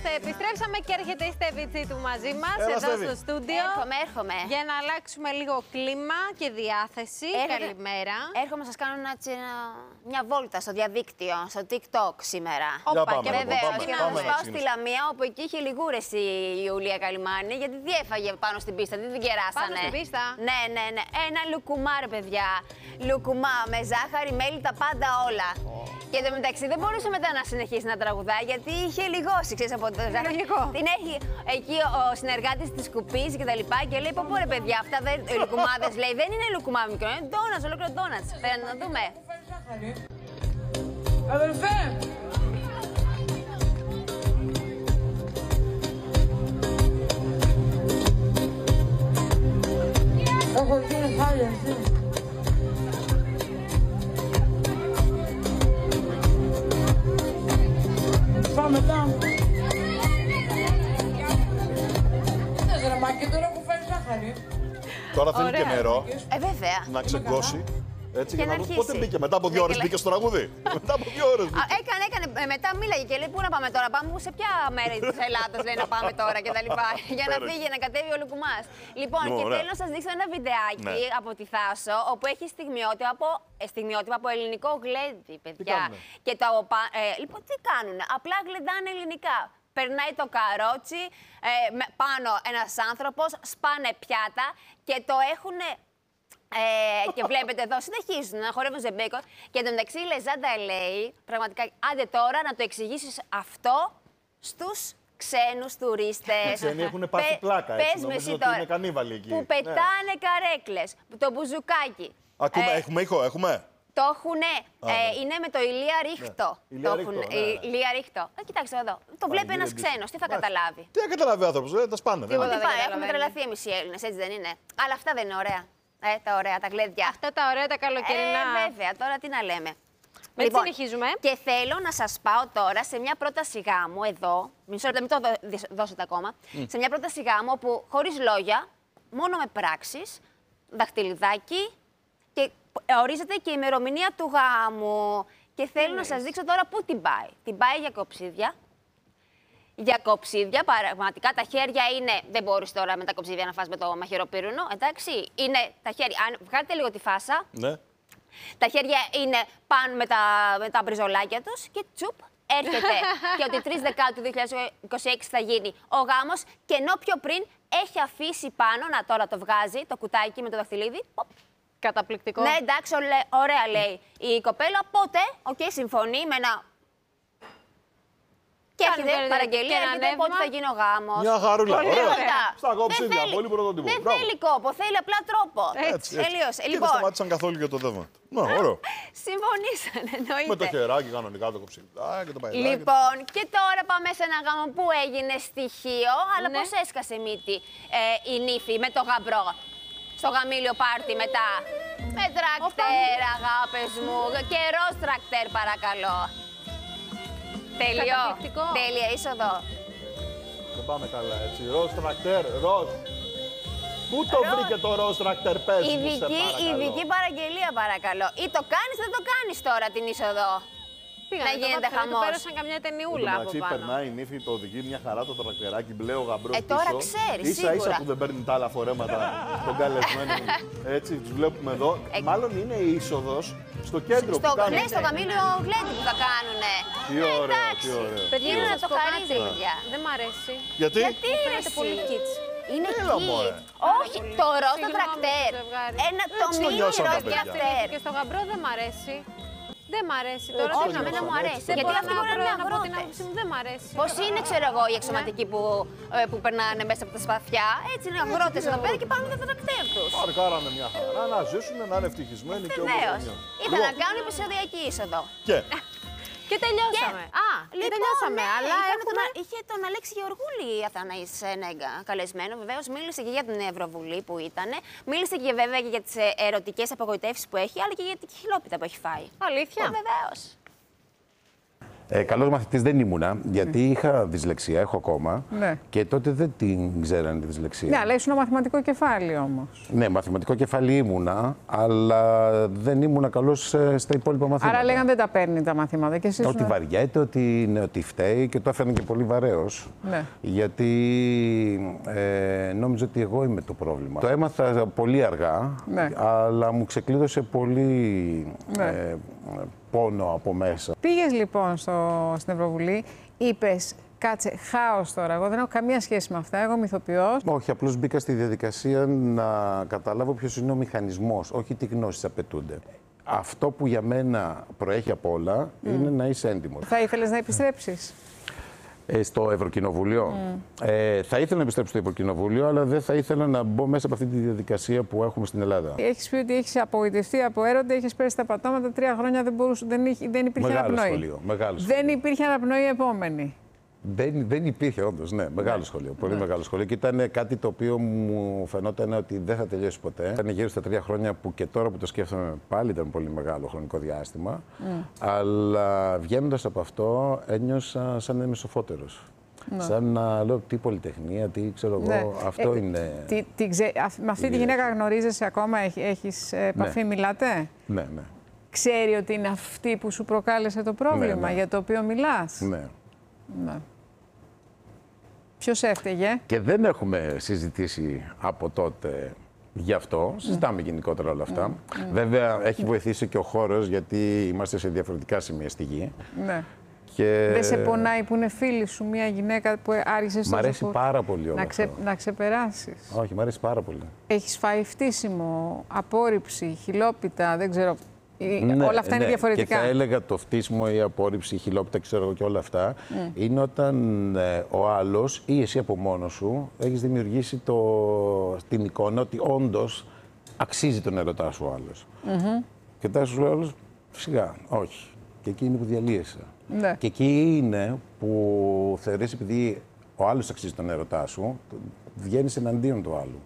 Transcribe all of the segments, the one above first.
είμαστε, επιστρέψαμε και έρχεται η Στέβη Τσίτου μαζί μας εδώ στο στούντιο. Έρχομαι. Για να αλλάξουμε λίγο κλίμα και διάθεση. Καλημέρα. Έρχομαι να σας κάνω μια βόλτα στο διαδίκτυο, στο TikTok σήμερα. Όπα, και βεβαίως, και να σας πάω στη Λαμία, όπου εκεί είχε λιγούρες η Ιουλία Καλιμάνη, γιατί τι έφαγε πάνω στην πίστα, δεν την κεράσανε. Πάνω στην πίστα. Ναι. Ένα λουκουμά, ρε παιδιά. Λουκουμά με ζάχαρη, μέλι, τα πάντα όλα. Και εν τω μεταξύ δεν μπορούσε μετά να συνεχίσει να τραγουδάει, γιατί είχε λιγώσει, ξέρεις, από το ζάχαρη. Την έχει εκεί ο συνεργάτης της σκουπίζει και τα λοιπά και λέει: Πω ρε παιδιά, αυτά δεν είναι λουκουμάδες. Λέει: Δεν είναι λουκουμά μικρό, είναι ντόνατς, ολόκληρο ντόνατς. Πρέπει να δούμε. Αδελφέ! Έχω γίνει χάρη, εσύ. Πάμε μετά. Και τώρα που φέρει ζάχαρη. Τώρα θέλει και νερό. Βέβαια. Να ξεκώσει. Έτσι και για να να δούμε πότε αρχίσει. μπήκε. Μετά από 2 ώρες μπήκε στο τραγούδι. Μετά από 2 ώρες μπήκε. Έκανε. Μετά μίλαγε και λέει: Πού να πάμε τώρα, πάμε σε ποια μέρη της Ελλάδας λέει να πάμε τώρα και τα λοιπά. Για να φύγει, να κατέβει ο λουκουμάς. Λοιπόν, και θέλω να σας δείξω ένα βιντεάκι από τη Θάσο, όπου έχει στιγμιότυπα από ελληνικό γλέντι, παιδιά. Και λοιπόν, τι κάνουνε, απλά γλεντάνε ελληνικά. Περνάει το καρότσι, πάνω ένας άνθρωπος, σπάνε πιάτα και το έχουνε. Και βλέπετε εδώ, συνεχίζουν να χορεύουν ζεμπέκο. Και εντωμεταξύ η Λεζάντα λέει, πραγματικά, άντε τώρα να το εξηγήσεις αυτό στους ξένους τουρίστες. Οι ξένοι έχουν πάθει πλάκα, έτσι, Πες με εσύ ότι τώρα, είναι κανίβαλοι εκεί. που πετάνε καρέκλες, το μπουζουκάκι. Έχουμε ήχο, έχουμε. Το έχουνε, είναι με το Ηλία Ρίχτο. Ηλία Ρίχτο. Κοιτάξτε εδώ, το βλέπει ένας ξένος, τι θα καταλάβει. Τι θα καταλάβει ο άνθρωπος, τα σπάνε. Έχουμε τρελαθεί εμείς οι Έλληνες, έτσι δεν είναι. Αλλά αυτά δεν είναι ωραία. Τα ωραία, τα γλέντια. Αυτά τα ωραία, τα καλοκαιρινά. Βέβαια, τώρα τι να λέμε. Λοιπόν, συνεχίζουμε. Και θέλω να σας πάω τώρα σε μια πρόταση γάμου εδώ. Μισό λεπτό, μην το δώσετε ακόμα. Σε μια πρόταση γάμου που χωρίς λόγια, μόνο με πράξεις, δαχτυλιδάκι και ορίζεται και η ημερομηνία του γάμου. Και θέλω να σας δείξω τώρα πού την πάει. Την πάει για κοψίδια. Για κοψίδια, πραγματικά τα χέρια είναι. Δεν μπορείς τώρα με τα κοψίδια να φας με το μαχαιροπύρουνο, εντάξει. Είναι τα χέρια. Αν βγάλετε λίγο τη φάσα. Ναι. Τα χέρια είναι πάνω με τα μπριζολάκια τους και τσουπ. Έρχεται και ότι 3 Δεκάτου 2026 θα γίνει ο γάμος. Και ενώ πιο πριν έχει αφήσει πάνω, να τώρα το βγάζει, το κουτάκι με το δαχτυλίδι. Καταπληκτικό. Ναι, εντάξει, ωραία λέει η κοπέλα. Οπότε, συμφωνεί με ένα. Και έρχεται παραγγελία, έρχεται πότε θα γίνει ο γάμος. Μια χαρούλα. Ωραία. Στα κοψίδια, πολύ πρωτότυπο. Δεν θέλει κόπο, θέλει απλά τρόπο. Έτσι. Τελείωσε. Και δεν σταμάτησαν καθόλου για το δεύμα. Να, ωραίο. Συμφωνήσανε, εννοείται. Με το χεράκι κανονικά το κοψιδάκι και το παϊδάκι. Λοιπόν, και τώρα πάμε σε ένα γάμο που έγινε στοιχείο, αλλά πώς έσκασε μύτη η νύφη με το γαμπρό. Στο γαμήλιο πάρτι μετά. Με τρακτέρ, αγάπες μου. Καιρός τρακτέρ, παρακαλώ. Τέλεια είσοδο. Δεν πάμε καλά έτσι. Ροζ τρακτέρ, ροζ. Πού το βρήκε το ροζ τρακτέρ, πες μου, σε παρακαλώ. Ειδική παραγγελία, παρακαλώ. Ή το κάνεις, δεν το κάνεις τώρα την είσοδο. Να γίνεται χαμός. Πέρασαν καμιά ταινιούλα από πάνω. Περνάει η νύφη, το οδηγεί μια χαρά το τρακτεράκι, μπλε ο γαμπρός πίσω. Τώρα ξέρεις, σίγουρα. Ίσα-ίσα που δεν παίρνει τα άλλα φορέματα των καλεσμένων. Έτσι, τους βλέπουμε εδώ. Μάλλον είναι η είσοδος στο κέντρο που κάνουν. Ναι, στο γαμήλιο γλέντι που θα κάνουνε. Τι ωραίο, τι ωραίο. Παιδιά, να το χαρίζει, παιδιά. Δεν μ' αρέσει. Γιατί φαίνεται πολύ κίτς. Είναι εκεί. Όχι, το ροζ το τρακτέρ. Το μίνι ροζ τρακτέρ. Και στο γαμπρό δεν μ' αρέσει. Δεν μ' αρέσει τώρα. Όχι, εμένα μου αρέσει. Γιατί αυτοί μπορεί να είναι αγρότες. Δεν μ' αρέσει. Πώς είναι, ξέρω εγώ, οι εξωματικοί που περνάνε μέσα από τα σπαθιά. Έτσι είναι αγρότες εδώ πέρα και πάνε με τα τρακτέρ τους. Παρκάρανε μια χαρά, να ζήσουν, να είναι ευτυχισμένοι και όπως Βεβαίως. Ήθελα να κάνουν επεισοδιακή είσοδο. Και τελειώσαμε. Τελειώσαμε. Αλλά είχε τον Αλέξη Γεωργούλη η Αθαναής Νέγκα καλεσμένο. Βεβαίως μίλησε και για την Ευρωβουλή που ήταν. Μίλησε και βέβαια και για τις ερωτικές απογοητεύσεις που έχει, αλλά και για την χιλόπιτα που έχει φάει. Αλήθεια. Βεβαίως. Καλός μαθητής δεν ήμουνα, γιατί είχα δυσλεξία, έχω ακόμα. Ναι. Και τότε δεν την ξέρανε τη δυσλεξία. Ναι, αλλά ήσουν μαθηματικό κεφάλι όμως. Ναι, μαθηματικό κεφάλι ήμουνα, αλλά δεν ήμουνα καλός στα υπόλοιπα μαθήματα. Άρα λέγανε δεν τα παίρνει τα μαθήματα. Και εσείς ότι βαριέται, ότι φταίει και το έφερε και πολύ βαρέως. Ναι. Γιατί νόμιζα ότι εγώ είμαι το πρόβλημα. Το έμαθα πολύ αργά, ναι. αλλά μου ξεκλείδωσε πολύ ναι. πόνο από μέσα. Πήγες λοιπόν στην Ευρωβουλή, είπες κάτσε, χάος τώρα. Εγώ δεν έχω καμία σχέση με αυτά. Εγώ είμαι ηθοποιός. Όχι, απλώς μπήκα στη διαδικασία να καταλάβω ποιος είναι ο μηχανισμός, όχι τι γνώσεις απαιτούνται. Αυτό που για μένα προέχει από όλα είναι να είσαι έντιμος. Θα ήθελες να επιστρέψεις στο Ευρωκοινοβούλιο? Θα ήθελα να επιστρέψω στο Ευρωκοινοβούλιο, αλλά δεν θα ήθελα να μπω μέσα από αυτή τη διαδικασία που έχουμε στην Ελλάδα. Έχεις πει ότι έχεις απογοητευτεί από έρωτα, έχεις πέσει τα πατώματα, 3 χρόνια δεν υπήρχε αναπνοή. Σχολείο, μεγάλο δεν υπήρχε αναπνοή επόμενη. Δεν υπήρχε όντως, ναι. Μεγάλο σχολείο. Πολύ μεγάλο σχολείο. Και ήταν κάτι το οποίο μου φαινόταν ότι δεν θα τελειώσει ποτέ. Ήταν γύρω στα 3 χρόνια που και τώρα που το σκέφτομαι πάλι ήταν πολύ μεγάλο χρονικό διάστημα. Αλλά βγαίνοντας από αυτό ένιωσα σαν να είμαι σοφότερος. Σαν να λέω τι πολυτεχνία, τι ξέρω εγώ. Αυτό είναι. Με αυτή τη γυναίκα γνωρίζεσαι ακόμα, έχεις επαφή, μιλάτε? Ναι. Ξέρει ότι είναι αυτή που σου προκάλεσε το πρόβλημα για το οποίο μιλάς? Ναι. Ποιος έφταιγε? Και δεν έχουμε συζητήσει από τότε γι' αυτό. Συζητάμε γενικότερα όλα αυτά. Βέβαια, έχει βοηθήσει και ο χώρος, γιατί είμαστε σε διαφορετικά σημεία στη γη. Ναι. Και... Δεν σε πονάει που είναι φίλη σου μια γυναίκα που άρχισες Μ' αρέσει πάρα πολύ όλο να ξεπεράσεις? Όχι, μ' αρέσει πάρα πολύ. Έχεις φάει φτύσιμο, απόρριψη, χιλόπιτα, δεν ξέρω. Όλα αυτά είναι διαφορετικά. Και θα έλεγα το φτύσιμο, η απόρριψη, η χιλόπιτα, ξέρω εγώ και όλα αυτά, είναι όταν ο άλλος ή εσύ από μόνος σου έχεις δημιουργήσει την εικόνα ότι όντως αξίζει τον ερωτά σου ο άλλος. Και μετά σου λέει ο άλλος, σιγά, όχι. Και εκεί είναι που διαλύεσαι. Ναι. Και εκεί είναι που θεωρείς, επειδή ο άλλος αξίζει τον ερωτά σου, βγαίνεις εναντίον του άλλου.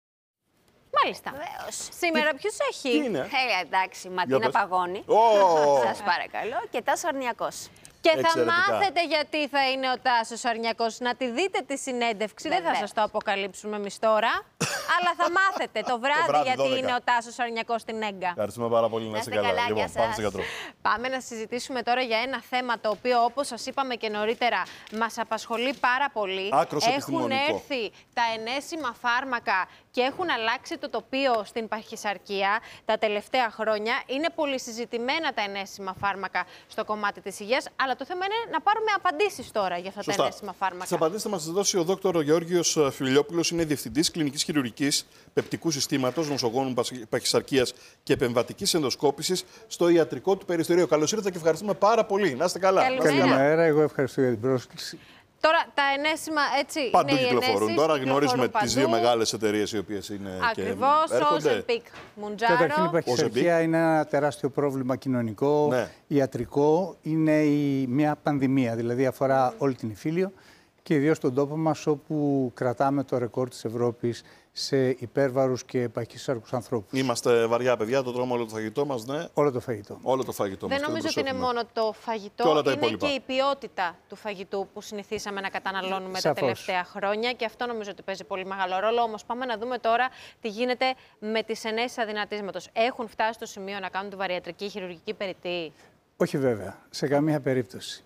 Μάλιστα. Σήμερα ποιος έχει? Τι είναι? Εντάξει, Ματίνα Παγώνη. Σας παρακαλώ. Και Τάσο Αρνιακός. Και θα μάθετε γιατί θα είναι ο Τάσος Αρνιακός. Να τη δείτε τη συνέντευξη. Δεν θα σας το αποκαλύψουμε εμείς τώρα. Αλλά θα μάθετε το βράδυ γιατί 12. Είναι ο Τάσος Αρνιακός στην Έγκα. Ευχαριστούμε πάρα πολύ. Να είστε καλά. Λοιπόν, πάμε σε γιατρό. Πάμε να συζητήσουμε τώρα για ένα θέμα το οποίο, όπως σας είπαμε και νωρίτερα, μας απασχολεί πάρα πολύ. Έχουν έρθει τα ενέσιμα φάρμακα και έχουν αλλάξει το τοπίο στην παχυσαρκία τα τελευταία χρόνια. Είναι πολύ συζητημένα τα ενέσιμα φάρμακα στο κομμάτι της υγείας, αλλά το θέμα είναι να πάρουμε απαντήσεις τώρα για αυτά τα ενέσιμα φάρμακα. Τις απαντήσεις θα μας δώσει ο δόκτωρ Γεώργιος Φιλιόπουλος, είναι διευθυντής κλινικής χειρουργικής πεπτικού συστήματος, νοσογόνου παχυσαρκίας και επεμβατικής ενδοσκόπησης στο ιατρικό του περιστορείο. Καλώς ήρθατε και ευχαριστούμε πάρα πολύ. Να είστε καλά. Καλημέρα, εγώ ευχαριστώ για την πρόσκληση. Τώρα τα ενέσιμα έτσι παντού είναι κυκλοφορούν. Τώρα γνωρίζουμε τις δύο μεγάλες εταιρείες οι οποίες είναι. Ακριβώς, Ozempic, Mounjaro. Καταρχήν η παχυσαρκία είναι ένα τεράστιο πρόβλημα κοινωνικό, ιατρικό. Είναι μια πανδημία, δηλαδή αφορά όλη την Ιφίλιο και ιδίως τον τόπο μας, όπου κρατάμε το ρεκόρ της Ευρώπης σε υπέρβαρους και παχυσάρκους ανθρώπους. Είμαστε βαριά παιδιά, το τρώμε όλο το φαγητό μας, ναι. Όλο το φαγητό. Όλο το φαγητό μας. Δεν νομίζω ότι είναι μόνο το φαγητό, είναι και η ποιότητα του φαγητού που συνηθίσαμε να καταναλώνουμε τα τελευταία χρόνια και αυτό νομίζω ότι παίζει πολύ μεγάλο ρόλο. Όμως πάμε να δούμε τώρα τι γίνεται με τις ενέσεις αδυνατίσματος. Έχουν φτάσει στο σημείο να κάνουν τη βαριατρική χειρουργική περιττή? Όχι βέβαια, σε καμία περίπτωση.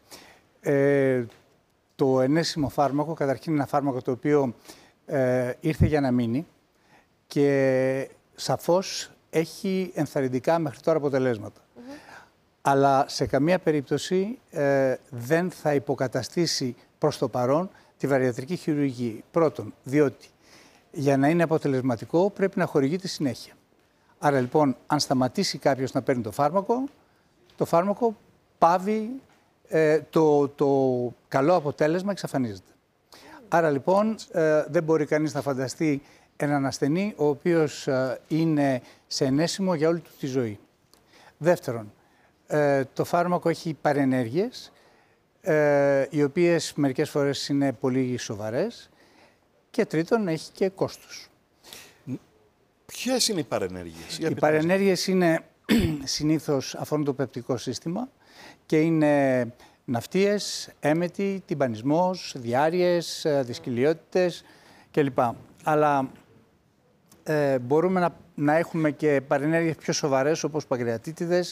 Το ενέσιμο φάρμακο, καταρχήν είναι ένα φάρμακο το οποίο ήρθε για να μείνει και σαφώς έχει ενθαρρυντικά μέχρι τώρα αποτελέσματα. Αλλά σε καμία περίπτωση δεν θα υποκαταστήσει προς το παρόν τη βαριατρική χειρουργική. Πρώτον, διότι για να είναι αποτελεσματικό πρέπει να χορηγείται συνέχεια. Άρα λοιπόν, αν σταματήσει κάποιος να παίρνει το φάρμακο πάβει, το καλό αποτέλεσμα εξαφανίζεται. Άρα λοιπόν δεν μπορεί κανείς να φανταστεί έναν ασθενή ο οποίος είναι σε ενέσιμο για όλη του τη ζωή. Δεύτερον, το φάρμακο έχει παρενέργειες, οι οποίες μερικές φορές είναι πολύ σοβαρές. Και τρίτον, έχει και κόστος. Ποιες είναι οι παρενέργειες? Οι παρενέργειες είναι συνήθως αφορούν το πεπτικό σύστημα και είναι ναυτίες, έμετοι, τυμπανισμός, διάρειες, δυσκολιότητες κλπ. Αλλά μπορούμε να έχουμε και παρενέργειες πιο σοβαρές όπως παγκρεατίτιδες,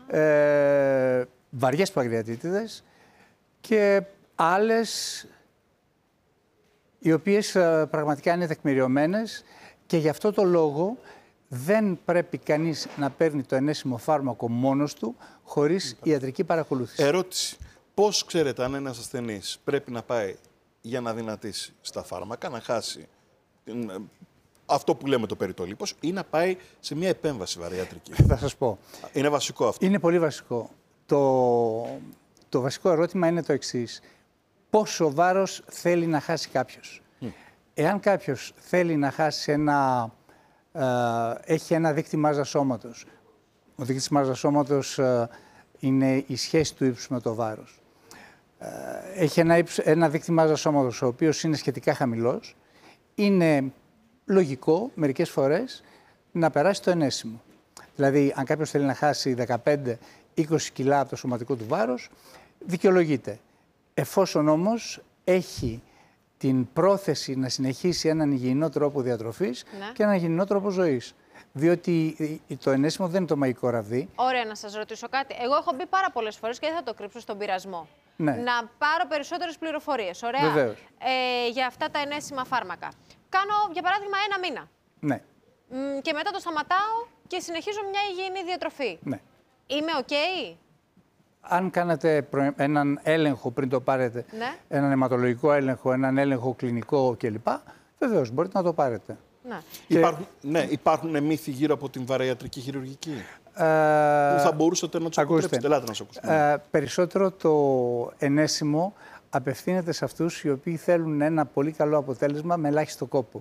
βαριές παγκρεατίτιδες και άλλες οι οποίες πραγματικά είναι τεκμηριωμένες και γι' αυτό το λόγο δεν πρέπει κανείς να παίρνει το ενέσιμο φάρμακο μόνος του χωρίς ιατρική παρακολούθηση. Ερώτηση. Πώς ξέρετε αν ένας ασθενής πρέπει να πάει για να δυνατήσει στα φάρμακα, να χάσει αυτό που λέμε το περιτολίπος ή να πάει σε μια επέμβαση βαριατρική? Θα σας πω. Είναι βασικό αυτό. Είναι πολύ βασικό. Το βασικό ερώτημα είναι το εξής. Πόσο βάρος θέλει να χάσει κάποιος? Εάν κάποιος θέλει να χάσει έχει ένα δείκτη μάζας σώματος. Ο δείκτης μάζας σώματος είναι η σχέση του ύψους με το βάρος. Έχει ένα δείκτη μάζας σώματος ο οποίος είναι σχετικά χαμηλός. Είναι λογικό μερικές φορές να περάσει το ενέσιμο. Δηλαδή, αν κάποιος θέλει να χάσει 15-20 κιλά από το σωματικό του βάρος, δικαιολογείται. Εφόσον όμως έχει την πρόθεση να συνεχίσει έναν υγιεινό τρόπο διατροφής και έναν υγιεινό τρόπο ζωής. Διότι το ενέσιμο δεν είναι το μαγικό ραβδί. Ωραία, να σας ρωτήσω κάτι. Εγώ έχω μπει πάρα πολλές φορές και δεν θα το κρύψω στον πειρασμό. Ναι. Να πάρω περισσότερες πληροφορίες. Ωραία. Βεβαίως. Για αυτά τα ενέσιμα φάρμακα. Κάνω, για παράδειγμα, 1 μήνα. Ναι. Και μετά το σταματάω και συνεχίζω μια υγιεινή διατροφή. Ναι. Είμαι οκ? Αν κάνετε έναν έλεγχο πριν το πάρετε, Ναι. έναν αιματολογικό έλεγχο, έναν έλεγχο κλινικό κλπ, βεβαίως μπορείτε να το πάρετε. Ναι. Υπάρχουν μύθοι γύρω από την βαριατρική χειρουργική που θα μπορούσατε να τους αποτρέψετε? Ελάτε να σας ακούσουμε. Περισσότερο το ενέσιμο απευθύνεται σε αυτούς οι οποίοι θέλουν ένα πολύ καλό αποτέλεσμα με ελάχιστο κόπο.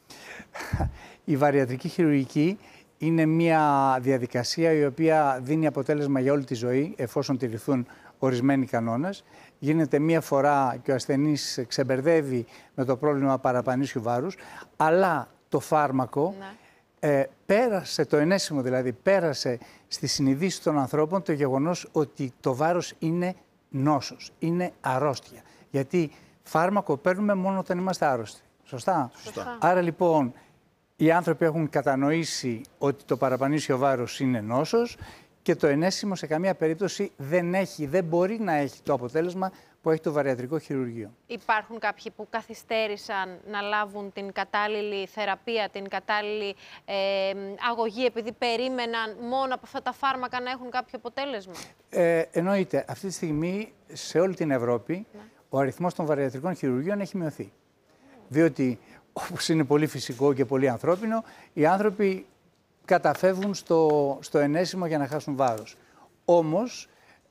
Η βαριατρική χειρουργική είναι μια διαδικασία η οποία δίνει αποτέλεσμα για όλη τη ζωή, εφόσον τηρηθούν ορισμένοι κανόνες. Γίνεται μία φορά και ο ασθενής ξεμπερδεύει με το πρόβλημα παραπανήσιου βάρους, αλλά το φάρμακο πέρασε, το ενέσιμο δηλαδή, πέρασε στη συνειδήση των ανθρώπων το γεγονός ότι το βάρος είναι νόσος, είναι αρρώστια. Γιατί φάρμακο παίρνουμε μόνο όταν είμαστε άρρωστοι. Σωστά? Σωστά. Άρα λοιπόν οι άνθρωποι έχουν κατανοήσει ότι το παραπανήσιο βάρος είναι νόσος και το ενέσιμο σε καμία περίπτωση δεν μπορεί να έχει το αποτέλεσμα που έχει το βαριατρικό χειρουργείο. Υπάρχουν κάποιοι που καθυστέρησαν να λάβουν την κατάλληλη θεραπεία, την κατάλληλη αγωγή, επειδή περίμεναν μόνο από αυτά τα φάρμακα να έχουν κάποιο αποτέλεσμα? Εννοείται, αυτή τη στιγμή σε όλη την Ευρώπη ο αριθμός των βαριατρικών χειρουργείων έχει μειωθεί. Διότι, όπως είναι πολύ φυσικό και πολύ ανθρώπινο, οι άνθρωποι καταφεύγουν στο ενέσιμο για να χάσουν βάρος. Όμως,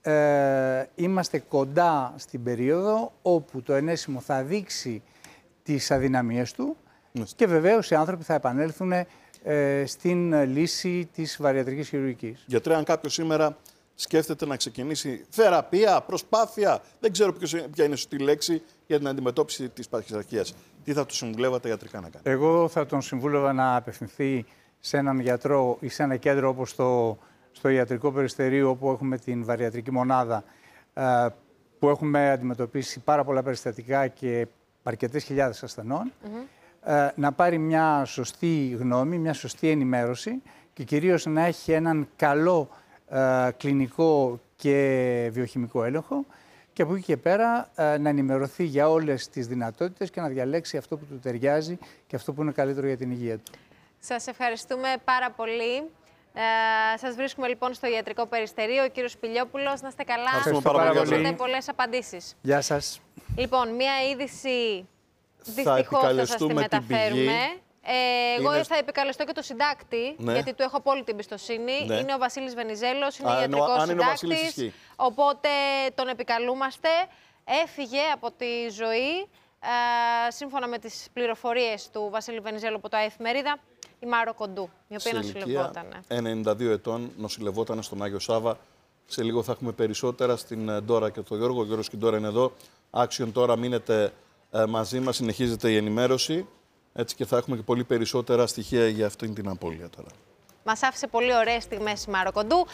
είμαστε κοντά στην περίοδο όπου το ενέσιμο θα δείξει τις αδυναμίες του και βεβαίως οι άνθρωποι θα επανέλθουν στην λύση της βαριατρικής χειρουργικής. Γιατρέ, αν κάποιος σήμερα σκέφτεται να ξεκινήσει θεραπεία, προσπάθεια, δεν ξέρω ποια είναι η σωστή λέξη, για την αντιμετώπιση της παχυσαρκίας, τι θα του συμβουλεύατε ιατρικά να κάνει? Εγώ θα τον συμβούλευα να απευθυνθεί σε έναν γιατρό ή σε ένα κέντρο όπως στο ιατρικό περιστερίο, όπου έχουμε την βαριατρική μονάδα, που έχουμε αντιμετωπίσει πάρα πολλά περιστατικά και αρκετές χιλιάδες ασθενών, να πάρει μια σωστή γνώμη, μια σωστή ενημέρωση και κυρίως να έχει έναν καλό κλινικό και βιοχημικό έλεγχο και από εκεί και πέρα να ενημερωθεί για όλες τις δυνατότητες και να διαλέξει αυτό που του ταιριάζει και αυτό που είναι καλύτερο για την υγεία του. Σας ευχαριστούμε πάρα πολύ. Σας βρίσκουμε λοιπόν στο ιατρικό περιστερίο. Ο κύριος Πηλιόπουλος, να είστε καλά. Ευχαριστώ πάρα πολύ. Έχετε πολλές απαντήσεις. Γεια σας. Λοιπόν, μία είδηση δυστυχώς θα σας τη μεταφέρουμε. Εγώ θα επικαλεστώ και το συντάκτη, γιατί του έχω απόλυτη εμπιστοσύνη. Είναι ο Βασίλης Βενιζέλος, είναι ιατρικός συντάκτης. Οπότε τον επικαλούμαστε. Έφυγε από τη ζωή, σύμφωνα με τις πληροφορίες του Βασίλη Βενιζέλου από το Εφημερίδα, η Μάρο Κοντού, η οποία νοσηλευόταν. 92 ετών, νοσηλευόταν στον Άγιο Σάβα. Σε λίγο θα έχουμε περισσότερα στην Ντόρα και τον Γιώργο. Ο Γιώργος και η Ντόρα είναι εδώ. Άξιον τώρα, μείνετε μαζί μας, συνεχίζεται η ενημέρωση. Έτσι και θα έχουμε και πολύ περισσότερα στοιχεία για αυτήν την απώλεια τώρα. Μας άφησε πολύ ωραίες στιγμές η Μάρο Κοντού.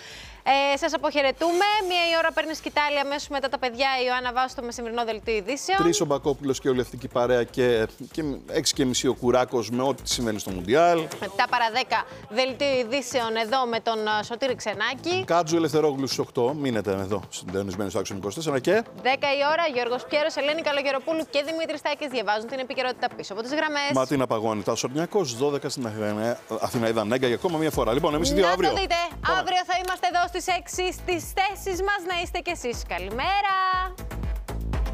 Σας αποχαιρετούμε. 1 η ώρα παίρνει σκητάλη, αμέσως μετά τα παιδιά η Ιωάννα Βάσου με σημερινό δελτίο ειδήσεων. 3 ο Μπακόπουλος και όλη αυτή η παρέα και 6:30 ο Κουράκος με ό,τι συμβαίνει στο Μουντιάλ. 7 παρά 10 δελτίο ειδήσεων εδώ με τον Σωτήρη Ξενάκη. Κάτζου Ελευθερόγλου στις 8. Μείνετε εδώ συντονισμένοι στο Άξιον 24 και. 10 η ώρα, Γιώργος Πιέρος, Ελένη Καλογεροπούλου και Δημήτρης Στάκης διαβάζουν την επικαιρότητα πίσω από τις γραμμές. Ματίνα Παγώνη, Τάσορνιακός, 12 στην Αθηναίδα Νέγκα για ακόμα μία φορά. Λοιπόν, εμείς οι δύο αύριο. Να το δείτε, αύριο θα είμαστε εδώ στις 6 στις θέσεις μας. Να είστε κι εσείς. Καλημέρα.